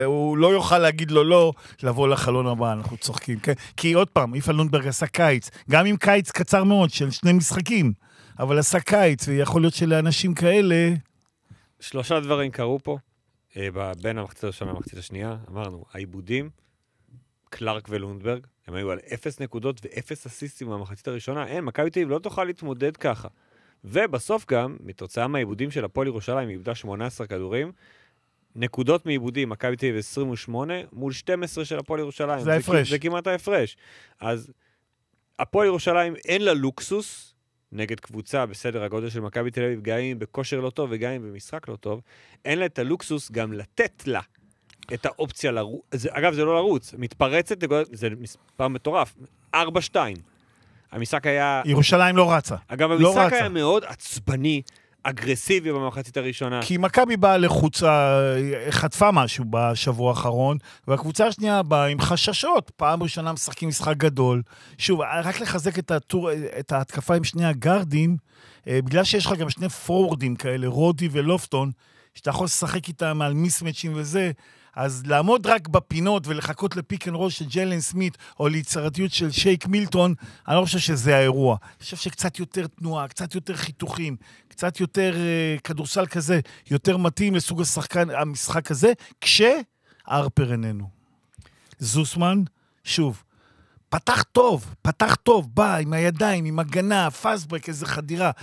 הוא לא יוכל להגיד לו לא, לבוא לחלון הבא, אנחנו צוחקים, כן? כי עוד פעם, איפה לונדברג עשה קיץ, גם עם קיץ קצר מאוד של 2 משחקים, אבל עשה קיץ, ויכול להיות שלאנשים כאלה... 3 דברים קרו פה, בין המחצית הראשונה למחצית השנייה, אמרנו, העיבודים, קלארק ולונדברג, הם היו על 0 נקודות ו0 אסיסטים במחצית הראשונה, אין, מכבי תל אביב לא תוכל להתמודד ככה. ובסוף גם, מתוצאה מהעיבודים של הפועל ירושלים, עיבדה 18 כדורים, נקודות מעיבודים, מכבי תל אביב 28, מול 12 של הפועל ירושלים. זה ההפרש. זה כמעט ההפרש. אז הפועל ירושלים אין לה לוקסוס, נגד קבוצה בסדר הגודל של מכבי תל אביב, גם אם בכושר לא טוב וגם אם במשחק לא טוב, אין לה את הלוקסוס גם לתת לה את האופציה לרוץ. אגב, זה לא לרוץ, מתפרצת, זה מספר מטורף, 4-2. המשחק היה... ירושלים לא רצה. אגב, המשחק היה מאוד עצבני, אגרסיבי במחצית הראשונה. כי מכבי באה לחוצה, חטפה משהו בשבוע האחרון, והקבוצה השנייה באה עם חששות. פעם ראשונה משחקים משחק גדול. שוב, רק לחזק את ההתקפה עם שני הגארדים, בגלל שיש לך גם 2 פורורדים כאלה, רודי ולופטון, שאתה יכול לשחק איתם על מיסמצ'ים וזה, אז לעמוד רק בפינות ולחכות לפיק אנד רול של ג'יילן סמית, או ליצירתיות של שייק מילטון, אני לא חושב שזה האירוע. אני חושב שקצת יותר תנועה, קצת יותר חיתוכים, קצת יותר כדורסל כזה, יותר מתאים לסוג המשחק הזה, כשארפר איננו. זוסמן, שוב, פתח טוב, בא עם הידיים, עם הגנה, פאסברק, איזה חדירה.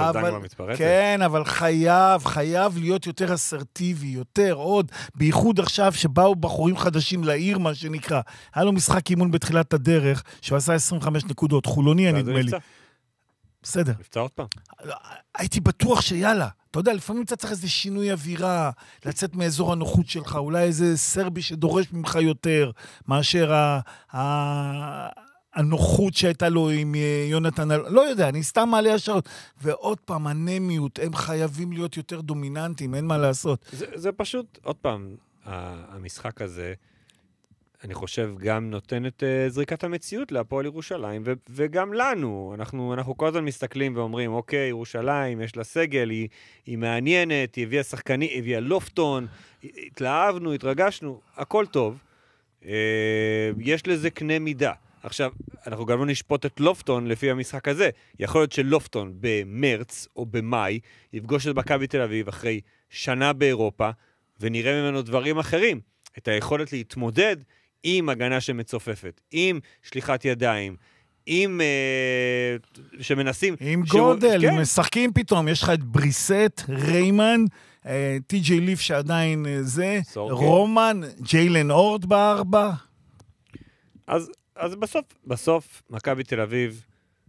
כן, אבל חייב להיות יותר אסרטיבי, יותר עוד, בייחוד עכשיו שבאו בחורים חדשים לעיר, מה שנקרא. היה לו משחק אימון בתחילת הדרך, שהוא עשה 25 נקודות, חולוני, נדמה לי. בסדר. נפצע עוד פעם. הייתי בטוח שיאללה. אתה יודע, לפעמים אתה צריך איזה שינוי אווירה, לצאת מאזור הנוחות שלך, אולי איזה סרבי שדורש ממך יותר, מאשר הנוחות שהייתה לו עם יונתן, לא יודע, אני סתם מעלה השעות. ועוד פעם, הנמיות, הם חייבים להיות יותר דומיננטיים, אין מה לעשות. זה פשוט, עוד פעם, המשחק הזה, אני חושב, גם נותן את זריקת המציאות להפועל ירושלים, וגם לנו. אנחנו כל הזמן מסתכלים ואומרים, אוקיי, ירושלים, יש לה סגל, היא מעניינת, היא הביאה שחקני, היא הביאה לופטון, התלהבנו, התרגשנו, הכל טוב. יש לזה קנה מידה. עכשיו, אנחנו גם לא נשפוט את לופטון לפי המשחק הזה. יכול להיות שלופטון במרץ או במאי יפגוש את מכבי תל אביב אחרי שנה באירופה, ונראה ממנו דברים אחרים. את היכולת להתמודד עם הגנה שמצופפת, עם שליחת ידיים, עם שמנסים... עם גודל, כן. עם משחקים פתאום, יש לך את בריסט, ריימן, טי.ג'יי ליף שעדיין זה, רומן, ג'יילן אורד בארבע. אז בסוף, מכבי תל אביב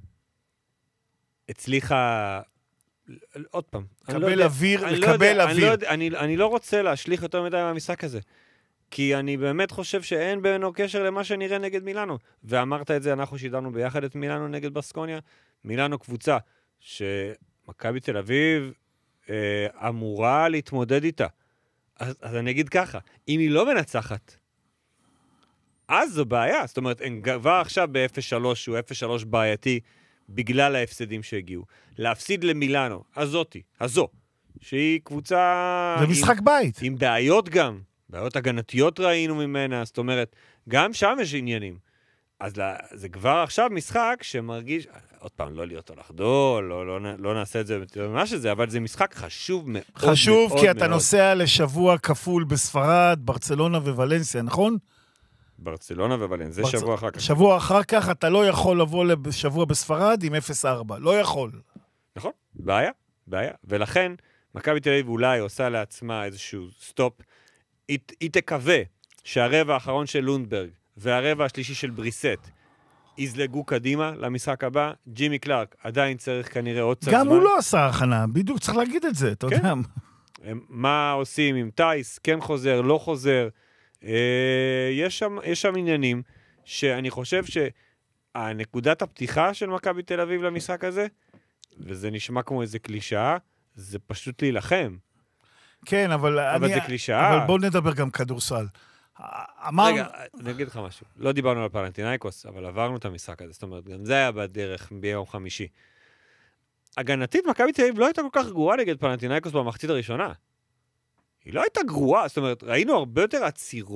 הצליחה... עוד פעם. לקבל אוויר. אני לא רוצה להשליך יותר מדי מהמשחק הזה. כי אני באמת חושב שאין בינו קשר למה שנראה נגד מילאנו. ואמרת את זה, אנחנו שידרנו ביחד את מילאנו נגד בסקוניה. מילאנו קבוצה שמכבי תל אביב אמורה להתמודד איתה. אז אני אגיד ככה, אם היא לא מנצחת, אז זו בעיה. זאת אומרת, הם כבר עכשיו ב-0-3, שהוא 0-3 בעייתי, בגלל ההפסדים שהגיעו. להפסיד למילאנו, הזו, שהיא קבוצה... זה משחק בית. עם בעיות גם. בעיות הגנתיות ראינו ממנה, זאת אומרת, גם שם יש עניינים. אז זה כבר עכשיו משחק שמרגיש, עוד פעם, לא להיות או לחדול, לא נעשה את זה ממש את זה, אבל זה משחק חשוב מאוד. חשוב מאוד, כי אתה מאוד. נוסע לשבוע כפול בספרד, ברצלונה וולנסיה, נכון? ברצלונה וולנסיה, זה שבוע אחר כך. שבוע אחר כך אתה לא יכול לבוא לשבוע בספרד עם 0-4, לא יכול. נכון, בעיה. ולכן, מכבי תל אביב אולי עושה לעצמה איזשהו סטופ, היא תקווה שהרבע האחרון של לונדברג והרבע השלישי של בריסט יזלגו קדימה למשחק הבא. ג'ימי קלארק עדיין צריך כנראה עוד קצת זמן. גם הוא לא עשה הכנה, בדיוק צריך להגיד את זה, אתה יודע. מה עושים עם טייס, כן חוזר, לא חוזר. יש שם עניינים שאני חושב שהנקודת הפתיחה של מכבי תל אביב למשחק הזה, וזה נשמע כמו איזה קלישאה, זה פשוט להילחם. כן, אבל זה קלישאה. אבל בואו נדבר גם כדורסל. רגע, אני אגיד לך משהו. לא דיברנו על פלנטינאיקוס, אבל עברנו את המשחק הזה. זאת אומרת, גם זה היה בדרך ביום חמישי. הגנתית, מכבי תל אביב לא הייתה כל כך גרועה נגד פלנטינאיקוס במחצית הראשונה. היא לא הייתה גרועה, זאת אומרת, ראינו הרבה יותר עצירות